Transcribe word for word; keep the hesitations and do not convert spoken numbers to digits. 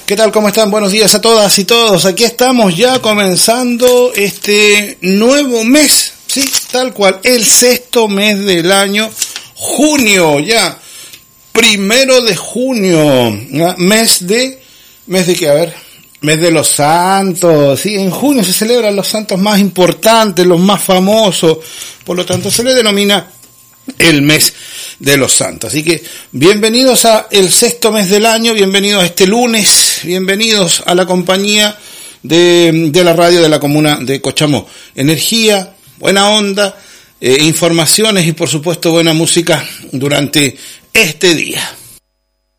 ¿Qué tal? ¿Cómo están? Buenos días a todas y todos. Aquí estamos ya comenzando este nuevo mes, sí, tal cual, el sexto mes del año, junio, ya, primero de junio, ¿ya? mes de, mes de qué, a ver, mes de los santos, sí, en junio se celebran los santos más importantes, los más famosos, por lo tanto se le denomina el mes de los santos. Así que bienvenidos a el sexto mes del año, bienvenidos a este lunes, bienvenidos a la compañía de, de la radio de la comuna de Cochamó. Energía, buena onda, eh, informaciones y por supuesto buena música durante este día.